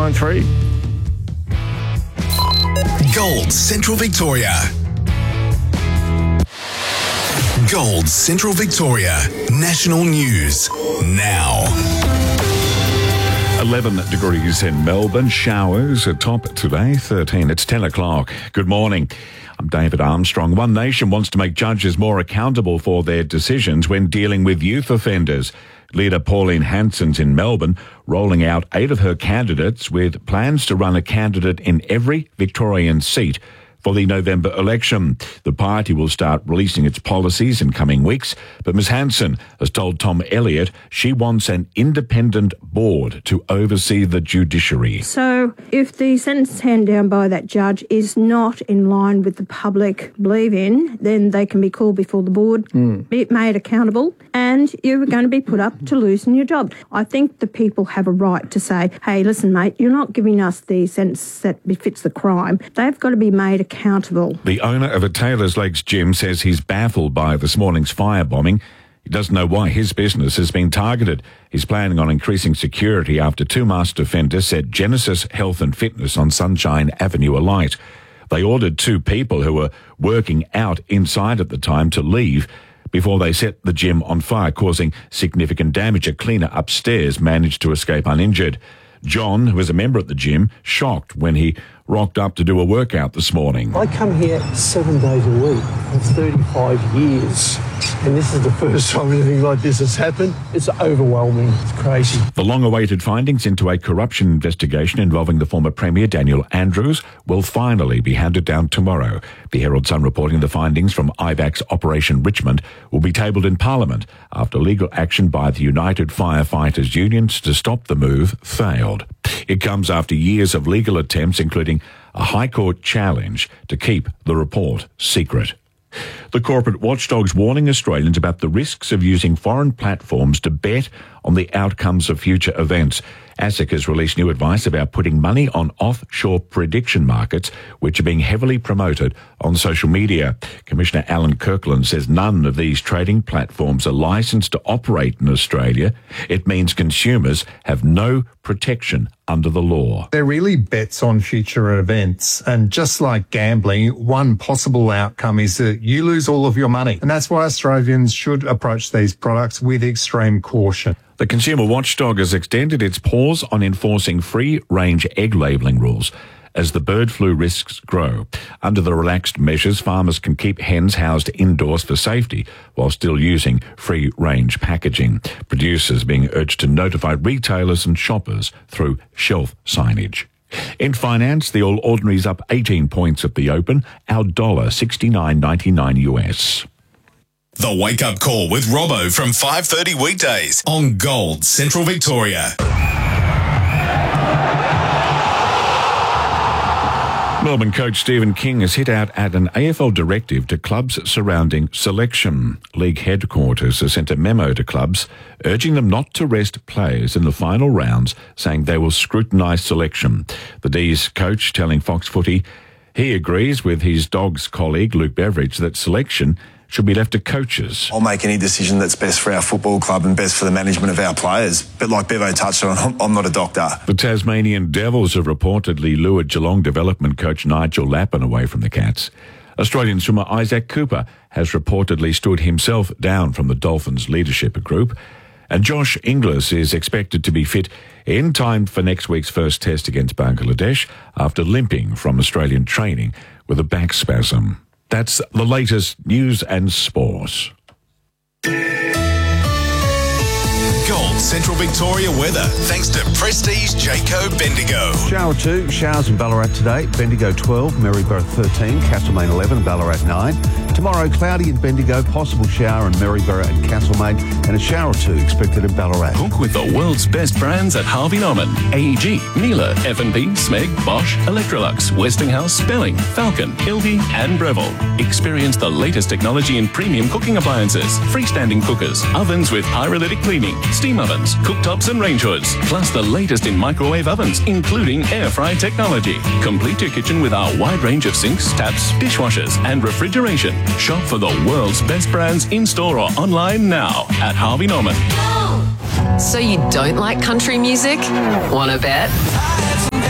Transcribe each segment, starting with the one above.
99.3. Gold Central Victoria. Gold Central Victoria. National news now. 11 degrees in Melbourne. Showers atop today. 13. It's 10 o'clock. Good morning. I'm David Armstrong. One Nation wants to make judges more accountable for their decisions when dealing with youth offenders. Leader Pauline Hanson's in Melbourne, rolling out 8 of her candidates with plans to run a candidate in every Victorian seat for the November election. The party will start releasing its policies in coming weeks, but Ms Hanson has told Tom Elliott she wants an independent board to oversee the judiciary. So if the sentence handed down by that judge is not in line with the public believe in, then they can be called before the board, be made accountable, and you're going to be put up to losing your job. I think the people have a right to say, hey, listen, mate, you're not giving us the sentence that befits the crime. They've got to be made accountable. The owner of a Taylor's Lakes gym says he's baffled by this morning's firebombing. He doesn't know why his business has been targeted. He's planning on increasing security after 2 masked offenders set Genesis Health and Fitness on Sunshine Avenue alight. They ordered 2 people who were working out inside at the time to leave before they set the gym on fire, causing significant damage. A cleaner upstairs managed to escape uninjured. John, who is a member at the gym, shocked when he rocked up to do a workout this morning. I come here 7 days a week for 35 years, and this is the first time anything like this has happened. It's overwhelming. It's crazy. The long-awaited findings into a corruption investigation involving the former Premier Daniel Andrews will finally be handed down tomorrow. The Herald Sun reporting the findings from IVAC's Operation Richmond will be tabled in Parliament after legal action by the United Firefighters Unions to stop the move failed. It comes after years of legal attempts, including a High Court challenge to keep the report secret. The corporate watchdog's warning Australians about the risks of using foreign platforms to bet on the outcomes of future events. ASIC has released new advice about putting money on offshore prediction markets, which are being heavily promoted on social media. Commissioner Alan Kirkland says none of these trading platforms are licensed to operate in Australia. It means consumers have no protection under the law. They're really bets on future events. And just like gambling, one possible outcome is that you lose all of your money. And that's why Australians should approach these products with extreme caution. The consumer watchdog has extended its pause on enforcing free-range egg labelling rules as the bird flu risks grow. Under the relaxed measures, farmers can keep hens housed indoors for safety while still using free-range packaging. Producers being urged to notify retailers and shoppers through shelf signage. In finance, the All Ordinary's up 18 points at the open, our dollar 69.99 US. The Wake Up Call with Robbo from 5:30 weekdays on Gold Central Victoria. Melbourne coach Stephen King has hit out at an AFL directive to clubs surrounding selection. League headquarters has sent a memo to clubs urging them not to rest players in the final rounds, saying they will scrutinise selection. The D's coach telling Fox Footy he agrees with his Dogs colleague Luke Beveridge that selection should be left to coaches. I'll make any decision that's best for our football club and best for the management of our players. But like Bevo touched on, I'm not a doctor. The Tasmanian Devils have reportedly lured Geelong development coach Nigel Lappin away from the Cats. Australian swimmer Isaac Cooper has reportedly stood himself down from the Dolphins leadership group. And Josh Inglis is expected to be fit in time for next week's first test against Bangladesh after limping from Australian training with a back spasm. That's the latest news and sport. Gold Central Victoria weather, thanks to Prestige Jayco Bendigo. Shower 2, showers in Ballarat today. Bendigo 12, Maryborough 13, Castlemaine 11, Ballarat 9. Tomorrow, cloudy in Bendigo, possible shower in Maryborough and Castlemaine, and a shower or 2 expected in Ballarat. Cook with the world's best brands at Harvey Norman. AEG, Miele, F&P, Smeg, Bosch, Electrolux, Westinghouse, Spelling, Falcon, Ilby and Breville. Experience the latest technology in premium cooking appliances, freestanding cookers, ovens with pyrolytic cleaning, steam ovens, cooktops and range hoods, plus the latest in microwave ovens, including air fry technology. Complete your kitchen with our wide range of sinks, taps, dishwashers and refrigeration. Shop for the world's best brands in-store or online now at Harvey Norman. So you don't like country music? Want to bet?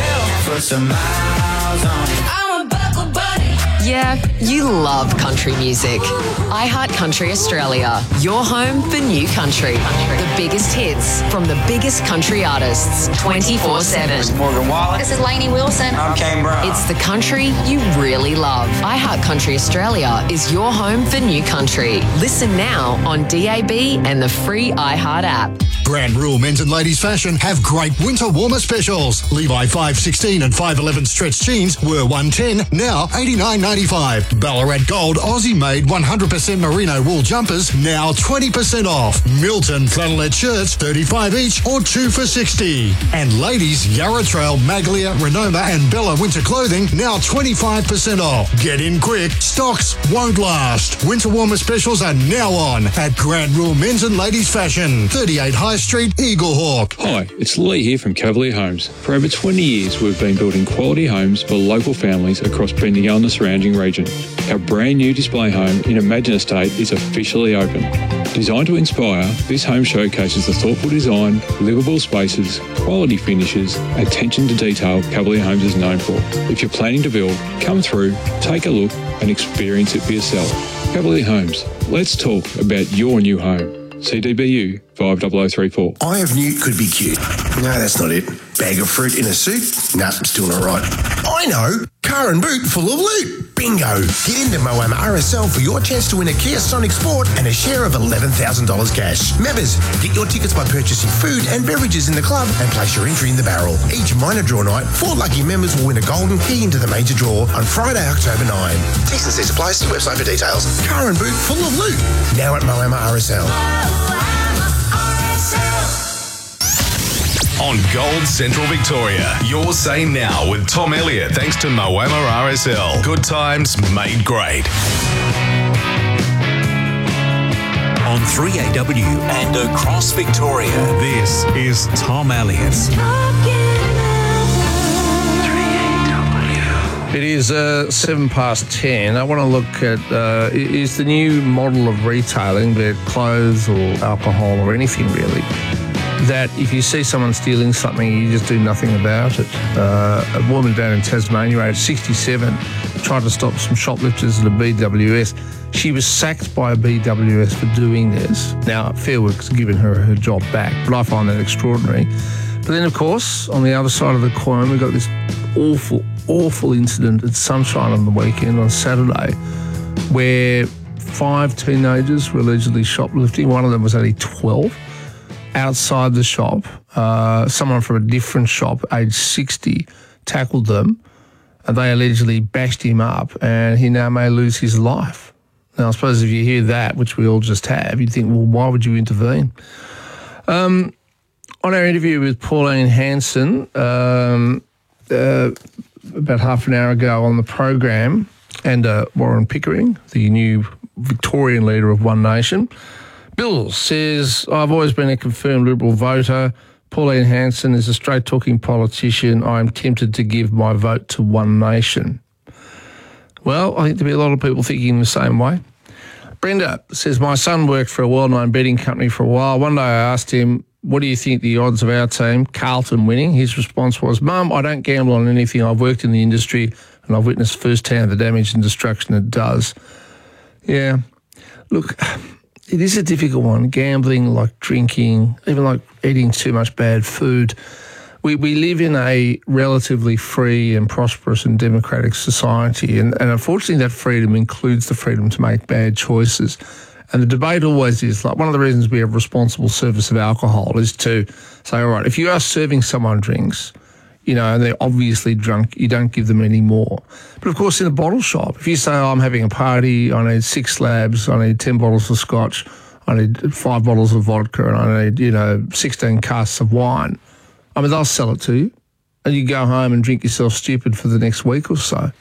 put some miles on it. I'm a buckle bunny. Yeah, you love country music. iHeart Country Australia, your home for new country. The biggest hits from the biggest country artists, 24/7. This is Morgan Wallen. This is Lainey Wilson. I'm Kane Brown. It's the country you really love. iHeart Country Australia is your home for new country. Listen now on DAB and the free iHeart app. Grand Rule Men's and Ladies Fashion have great winter warmer specials. Levi 516 and 511 stretch jeans were $110, now $89.95. Ballarat Gold Aussie-made 100% merino wool jumpers, now 20% off. Milton flannelette shirts, $35 each or 2 for $60. And ladies, Yarra Trail, Maglia, Renoma and Bella winter clothing, now 25% off. Get in quick, stocks won't last. Winter warmer specials are now on at Grand Rule Men's and Ladies Fashion, 38 High Street, Eaglehawk. Hi, it's Lee here from Cavalier Homes. For over 20 years, we've been building quality homes for local families across Bendigo and the surrounding region. Our brand new display home in Imagine Estate is officially open. Designed to inspire, this home showcases the thoughtful design, livable spaces, quality finishes, attention to detail Cavalier Homes is known for. If you're planning to build, come through, take a look and experience it for yourself. Cavalier Homes, let's talk about your new home. CDBU 50034. Eye of Newt could be cute. No, that's not it. Bag of fruit in a suit? Nah, still not right. I know! Car and boot full of loot. Bingo! Get into Moama RSL for your chance to win a Kia Sonic Sport and a share of $11,000 cash. Members, get your tickets by purchasing food and beverages in the club and place your entry in the barrel. Each minor draw night, 4 lucky members will win a golden key into the major draw on Friday, October 9. T's and C's apply. See website for details. Car and boot full of loot. Now at Moama RSL. On Gold Central Victoria, your say now with Tom Elliott, thanks to Moama RSL. Good times made great. On 3AW and across Victoria, this is Tom Elliott. It is 10:07. I want to look at, is the new model of retailing, be it clothes or alcohol or anything really, that if you see someone stealing something, you just do nothing about it. A woman down in Tasmania, age 67, tried to stop some shoplifters at a BWS. She was sacked by a BWS for doing this. Now, Fair Work's given her job back, but I find that extraordinary. But then, of course, on the other side of the coin, we've got this awful incident at Sunshine on the weekend, on Saturday, where 5 teenagers were allegedly shoplifting. One of them was only 12. Outside the shop, someone from a different shop, age 60, tackled them, and they allegedly bashed him up, and he now may lose his life. Now, I suppose if you hear that, which we all just have, you'd think, well, why would you intervene? On our interview with Pauline Hanson, about half an hour ago on the program, and Warren Pickering, the new Victorian leader of One Nation, Bill says, I've always been a confirmed Liberal voter. Pauline Hanson is a straight-talking politician. I'm tempted to give my vote to One Nation. Well, I think there'll be a lot of people thinking the same way. Brenda says, my son worked for a well-known betting company for a while. One day I asked him, what do you think the odds of our team, Carlton, winning? His response was, Mum, I don't gamble on anything. I've worked in the industry and I've witnessed firsthand the damage and destruction it does. Yeah, look, it is a difficult one. Gambling, like drinking, even like eating too much bad food. We live in a relatively free and prosperous and democratic society, and unfortunately that freedom includes the freedom to make bad choices. And the debate always is, like, one of the reasons we have responsible service of alcohol is to say, all right, if you are serving someone drinks, you know, and they're obviously drunk, you don't give them any more. But of course, in a bottle shop, if you say, oh, I'm having a party, I need 6 slabs, I need 10 bottles of scotch, I need 5 bottles of vodka, and I need, 16 casks of wine, I mean, they'll sell it to you, and you go home and drink yourself stupid for the next week or so.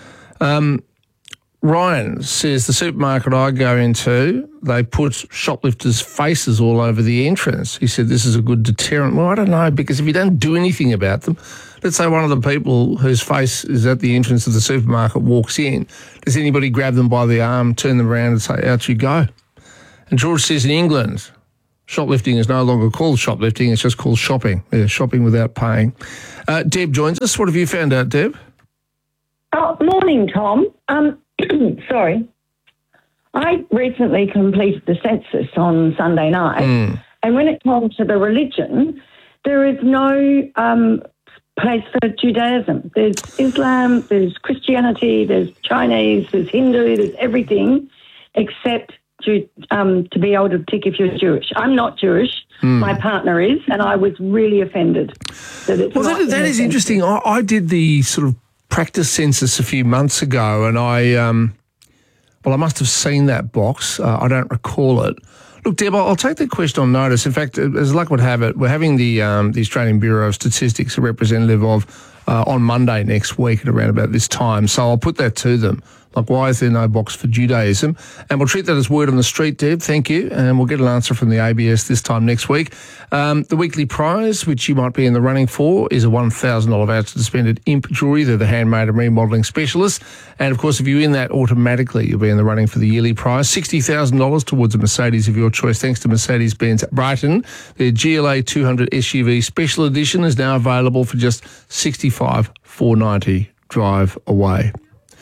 Ryan says, the supermarket I go into, they put shoplifters' faces all over the entrance. He said, this is a good deterrent. Well, I don't know, because if you don't do anything about them, let's say one of the people whose face is at the entrance of the supermarket walks in, does anybody grab them by the arm, turn them around and say, out you go? And George says, in England, Shoplifting is no longer called shoplifting, it's just called shopping. Yeah, shopping without paying. Deb joins us. What have you found out, Deb? Oh, morning, Tom. Sorry. I recently completed the census on Sunday night, and when it comes to the religion, there is no place for Judaism. There's Islam, there's Christianity, there's Chinese, there's Hindu, there's everything except to be able to tick if you're Jewish. I'm not Jewish. My partner is, and I was really offended that it's not that is interesting. I did the sort of practice census a few months ago, and I must have seen that box. I don't recall it. Look, Deb, I'll take the question on notice. In fact, as luck would have it, we're having the Australian Bureau of Statistics, a representative of, on Monday next week at around about this time. So I'll put that to them. Like, why is there no box for Judaism? And we'll treat that as word on the street, Deb. Thank you. And we'll get an answer from the ABS this time next week. The weekly prize, which you might be in the running for, is a $1,000 voucher to spend at Imp Jewellery. They're the handmade and remodelling specialists. And, of course, if you win that, automatically you'll be in the running for the yearly prize. $60,000 towards a Mercedes of your choice, thanks to Mercedes-Benz Brighton. Their GLA 200 SUV Special Edition is now available for just $65,490. Drive away.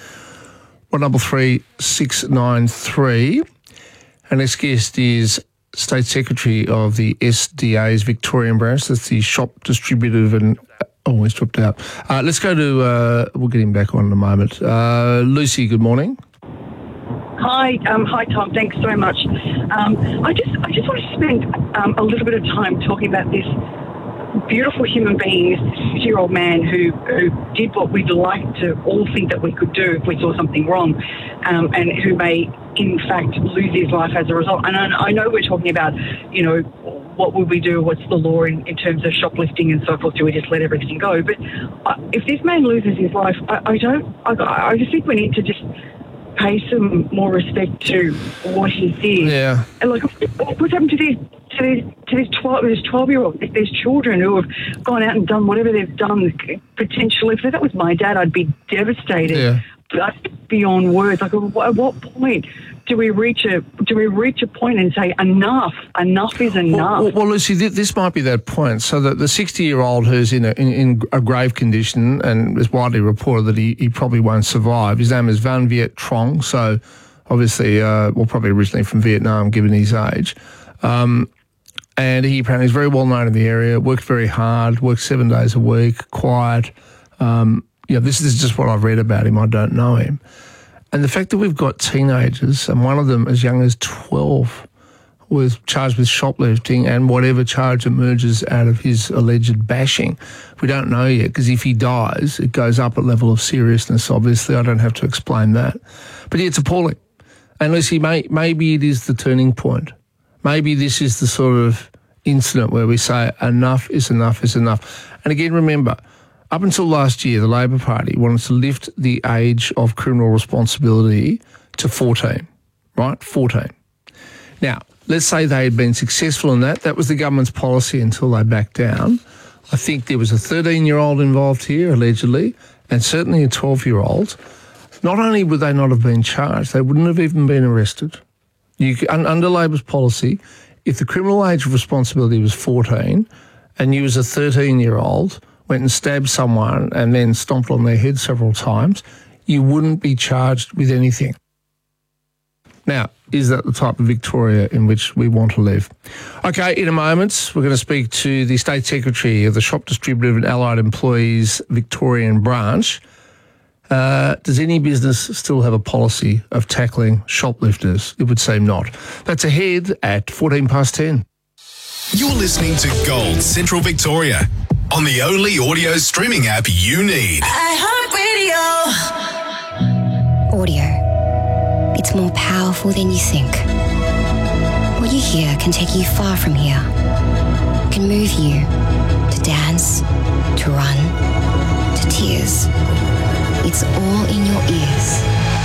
133693. Our next guest is State Secretary of the SDA's Victorian branch. That's the Shop Distributive and... Oh, he's dropped out. Let's go to... we'll get him back on in a moment. Lucy, good morning. Hi, Tom. Thanks so much. I just want to spend a little bit of time talking about this beautiful human being, this 60-year-old man who did what we'd like to all think that we could do if we saw something wrong, and who may, in fact, lose his life as a result. And I know we're talking about, what would we do? What's the law in terms of shoplifting and so forth? Do we just let everything go? But if this man loses his life, I just think we need to just pay some more respect to what he did. Yeah. And what's happened to this 12-year-old? If there's children who have gone out and done whatever they've done, potentially, if that was my dad, I'd be devastated. Yeah. That's beyond words. Like, at what point do we reach a point and say enough is enough? Well, Lucy, this might be that point. So that the 60-year-old who's in a grave condition and is widely reported that he probably won't survive. His name is Van Viet Trong. So obviously, probably originally from Vietnam, given his age. And he apparently is very well known in the area. Worked very hard. Worked 7 days a week. Quiet. This is just what I've read about him. I don't know him. And the fact that we've got teenagers, and one of them as young as 12, was charged with shoplifting and whatever charge emerges out of his alleged bashing. We don't know yet, because if he dies, it goes up a level of seriousness, obviously. I don't have to explain that. But yeah, it's appalling. And Lucy, maybe it is the turning point. Maybe this is the sort of incident where we say enough is enough is enough. And again, remember, up until last year, the Labor Party wanted to lift the age of criminal responsibility to 14, right? 14. Now, let's say they had been successful in that. That was the government's policy until they backed down. I think there was a 13-year-old involved here, allegedly, and certainly a 12-year-old. Not only would they not have been charged, they wouldn't have even been arrested. Under Labor's policy, if the criminal age of responsibility was 14 and you as a 13-year-old went and stabbed someone and then stomped on their head several times, you wouldn't be charged with anything. Now, is that the type of Victoria in which we want to live? Okay, in a moment, we're going to speak to the State Secretary of the Shop Distributive and Allied Employees Victorian branch. Does any business still have a policy of tackling shoplifters? It would seem not. That's ahead at 10:14. You're listening to Gold Central Victoria on the only audio streaming app you need. iHeartRadio. Audio. It's more powerful than you think. What you hear can take you far from here. Can move you to dance, to run, to tears. It's all in your ears.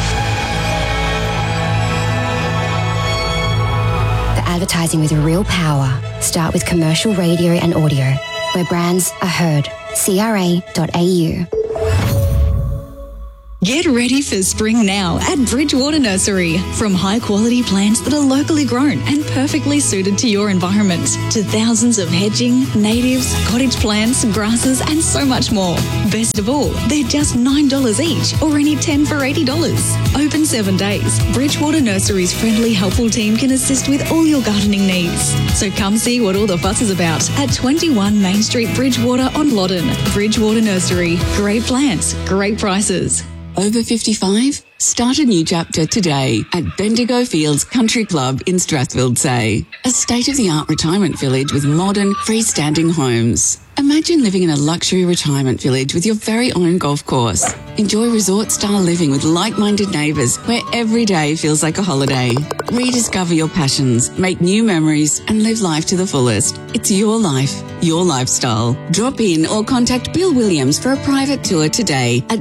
The advertising with real power. Start with commercial radio and audio, where brands are heard. CRA.au. Get ready for spring now at Bridgewater Nursery. From high-quality plants that are locally grown and perfectly suited to your environment, to thousands of hedging, natives, cottage plants, grasses, and so much more. Best of all, they're just $9 each, or any 10 for $80. Open 7 days. Bridgewater Nursery's friendly, helpful team can assist with all your gardening needs. So come see what all the fuss is about at 21 Main Street, Bridgewater on Loddon. Bridgewater Nursery. Great plants, great prices. Over 55? Start a new chapter today at Bendigo Fields Country Club in Strathfield Say. A state-of-the-art retirement village with modern, freestanding homes. Imagine living in a luxury retirement village with your very own golf course. Enjoy resort-style living with like-minded neighbours where every day feels like a holiday. Rediscover your passions, make new memories and live life to the fullest. It's your life, your lifestyle. Drop in or contact Bill Williams for a private tour today at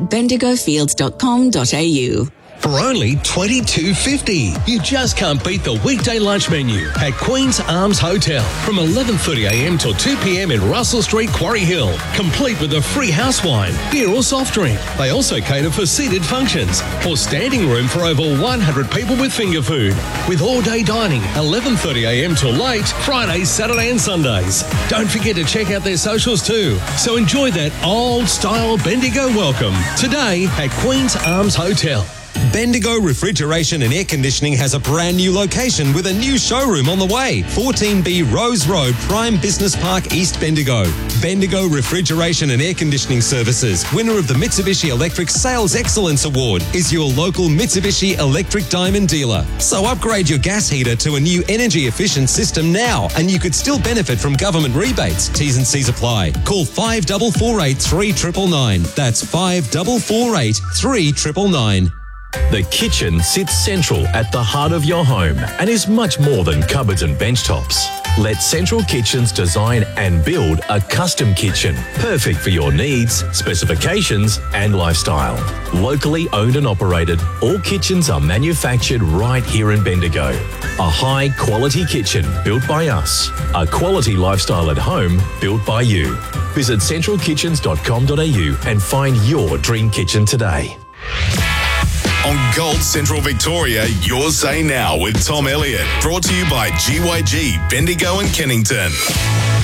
bendigofields.com.au. For only $22.50. You just can't beat the weekday lunch menu at Queen's Arms Hotel from 11:30am till 2pm in Russell Street, Quarry Hill. Complete with a free house wine, beer or soft drink. They also cater for seated functions or standing room for over 100 people with finger food. With all-day dining, 11:30am till late, Fridays, Saturday and Sundays. Don't forget to check out their socials too. So enjoy that old-style Bendigo welcome today at Queen's Arms Hotel. Bendigo Refrigeration and Air Conditioning has a brand new location with a new showroom on the way. 14B Rose Road, Prime Business Park, East Bendigo. Bendigo Refrigeration and Air Conditioning Services, winner of the Mitsubishi Electric Sales Excellence Award, is your local Mitsubishi Electric Diamond dealer. So upgrade your gas heater to a new energy efficient system now and you could still benefit from government rebates. T's and C's apply. Call 5448 3999. That's 5448 3999. The kitchen sits central at the heart of your home and is much more than cupboards and bench tops. Let Central Kitchens design and build a custom kitchen, perfect for your needs, specifications and lifestyle. Locally owned and operated, all kitchens are manufactured right here in Bendigo. A high quality kitchen built by us. A quality lifestyle at home built by you. Visit centralkitchens.com.au and find your dream kitchen today. On Gold Central Victoria, Your Say Now with Tom Elliott. Brought to you by GYG, Bendigo and Kennington.